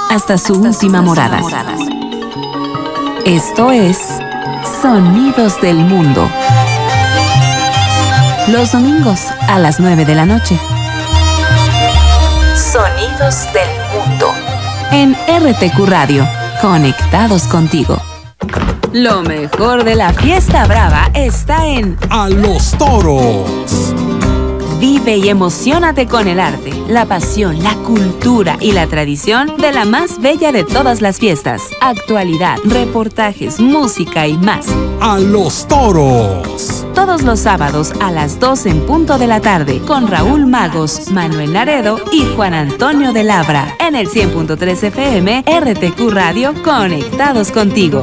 hasta su última morada. Esto es Sonidos del Mundo. Los domingos a las 9 de la noche. Sonidos del Mundo. En RTQ Radio, conectados contigo. Lo mejor de la fiesta brava está en A los Toros. Vive y emociónate con el arte, la pasión, la cultura y la tradición de la más bella de todas las fiestas. Actualidad, reportajes, música y más. A los Toros. Todos los sábados a las 12 en punto de la tarde con Raúl Magos, Manuel Laredo y Juan Antonio de Labra. En el 100.3 FM, RTQ Radio, conectados contigo.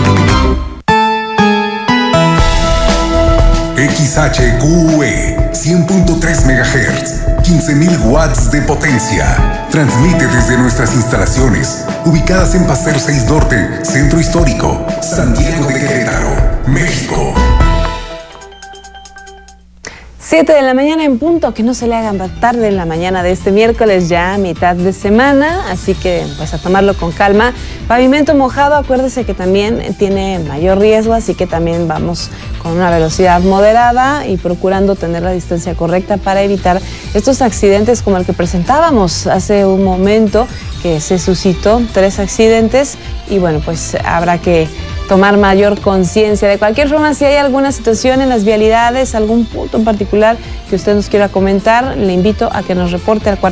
XHQE 100.3 MHz, 15.000 watts de potencia. Transmite desde nuestras instalaciones, ubicadas en Paseo 6 Norte, Centro Histórico, Santiago de Querétaro, México. 7 de la mañana en punto, que no se le hagan tarde en la mañana de este miércoles, ya mitad de semana, así que pues a tomarlo con calma. Pavimento mojado, acuérdese que también tiene mayor riesgo, así que también vamos con una velocidad moderada y procurando tener la distancia correcta para evitar estos accidentes como el que presentábamos hace un momento, que se suscitó 3 accidentes y bueno, pues habrá que tomar mayor conciencia. De cualquier forma, si hay alguna situación en las vialidades, algún punto en particular que usted nos quiera comentar, le invito a que nos reporte al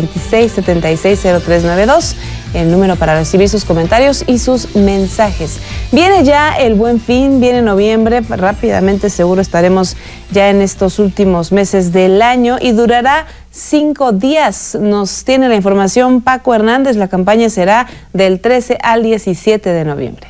4426-760392, el número para recibir sus comentarios y sus mensajes. Viene ya el Buen Fin, viene noviembre, rápidamente seguro estaremos ya en estos últimos meses del año y durará 5 días. Nos tiene la información Paco Hernández. La campaña será del 13 al 17 de noviembre.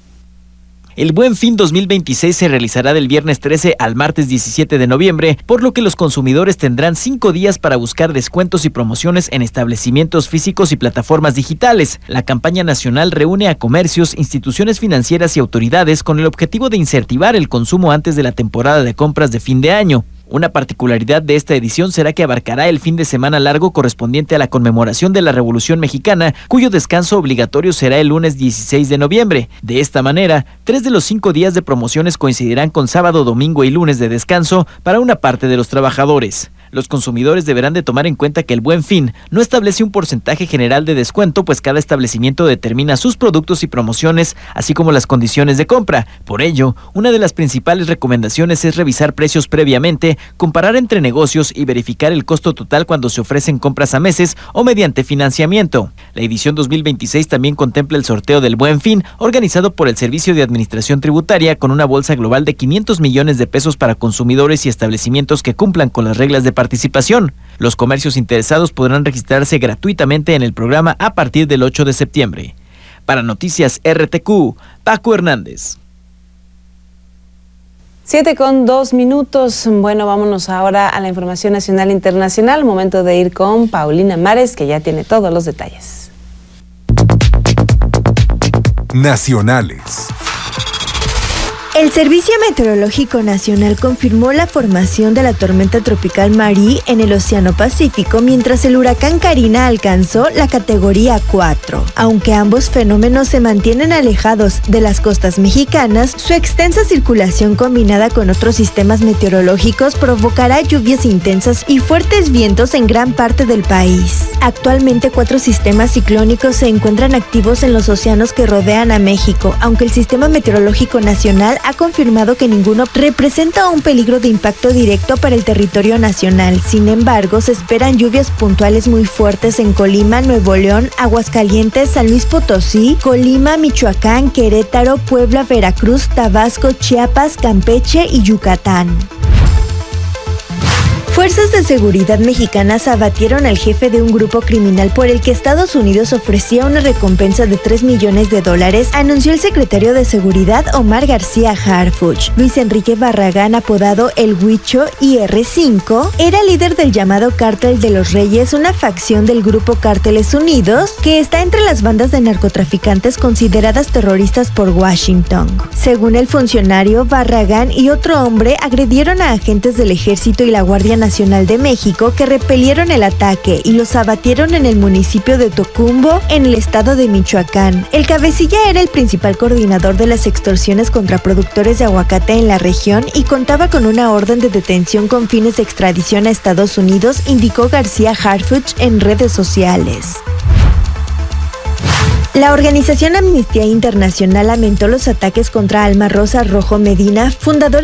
El Buen Fin 2026 se realizará del viernes 13 al martes 17 de noviembre, por lo que los consumidores tendrán 5 días para buscar descuentos y promociones en establecimientos físicos y plataformas digitales. La campaña nacional reúne a comercios, instituciones financieras y autoridades con el objetivo de incentivar el consumo antes de la temporada de compras de fin de año. Una particularidad de esta edición será que abarcará el fin de semana largo correspondiente a la conmemoración de la Revolución Mexicana, cuyo descanso obligatorio será el lunes 16 de noviembre. De esta manera, 3 de los 5 días de promociones coincidirán con sábado, domingo y lunes de descanso para una parte de los trabajadores. Los consumidores deberán de tomar en cuenta que el Buen Fin no establece un porcentaje general de descuento, pues cada establecimiento determina sus productos y promociones, así como las condiciones de compra. Por ello, una de las principales recomendaciones es revisar precios previamente, comparar entre negocios y verificar el costo total cuando se ofrecen compras a meses o mediante financiamiento. La edición 2026 también contempla el sorteo del Buen Fin, organizado por el Servicio de Administración Tributaria, con una bolsa global de 500 millones de pesos para consumidores y establecimientos que cumplan con las reglas de participación. Los comercios interesados podrán registrarse gratuitamente en el programa a partir del 8 de septiembre. Para Noticias RTQ, Paco Hernández. 7:02. Bueno, vámonos ahora a la información nacional e internacional. Momento de ir con Paulina Mares, que ya tiene todos los detalles. Nacionales. El Servicio Meteorológico Nacional confirmó la formación de la tormenta tropical Marie en el Océano Pacífico, mientras el huracán Karina alcanzó la categoría 4. Aunque ambos fenómenos se mantienen alejados de las costas mexicanas, su extensa circulación combinada con otros sistemas meteorológicos provocará lluvias intensas y fuertes vientos en gran parte del país. Actualmente 4 sistemas ciclónicos se encuentran activos en los océanos que rodean a México, aunque el Sistema Meteorológico Nacional ha confirmado que ninguno representa un peligro de impacto directo para el territorio nacional. Sin embargo, se esperan lluvias puntuales muy fuertes en Colima, Nuevo León, Aguascalientes, San Luis Potosí, Colima, Michoacán, Querétaro, Puebla, Veracruz, Tabasco, Chiapas, Campeche y Yucatán. Fuerzas de seguridad mexicanas abatieron al jefe de un grupo criminal por el que Estados Unidos ofrecía una recompensa de $3 millones, anunció el secretario de Seguridad Omar García Harfuch. Luis Enrique Barragán, apodado El Huicho IR5, era líder del llamado Cártel de los Reyes, una facción del grupo Cárteles Unidos que está entre las bandas de narcotraficantes consideradas terroristas por Washington. Según el funcionario, Barragán y otro hombre agredieron a agentes del Ejército y la Guardia Nacional Nacional de México que repelieron el ataque y los abatieron en el municipio de Tocumbo, en el estado de Michoacán. El cabecilla era el principal coordinador de las extorsiones contra productores de aguacate en la región y contaba con una orden de detención con fines de extradición a Estados Unidos, indicó García Harfuch en redes sociales. La organización Amnistía Internacional lamentó los ataques contra Alma Rosa Rojo Medina, fundadora